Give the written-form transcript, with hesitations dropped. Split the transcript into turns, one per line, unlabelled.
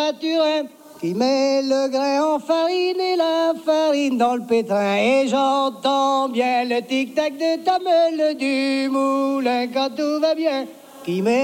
pâturin, qui met le grain en farine et la farine dans le pétrin. Et j'entends bien le tic-tac de ta meule du moulin quand tout va bien, qui met